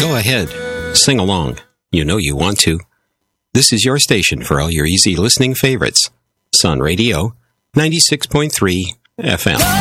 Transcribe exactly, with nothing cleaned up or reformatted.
Go ahead. Sing along. You know you want to. This is your station for all your easy listening favorites. Sun Radio, ninety-six point three F M.